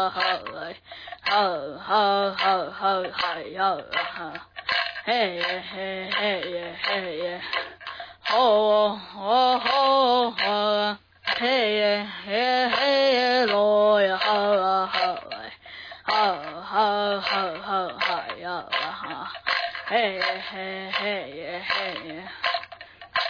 嘿耶嘿嘿耶嘿耶，吼吼吼吼，嘿耶嘿嘿耶罗呀哈哈哈哈哈哈哈呀哈，嘿耶嘿嘿耶嘿耶。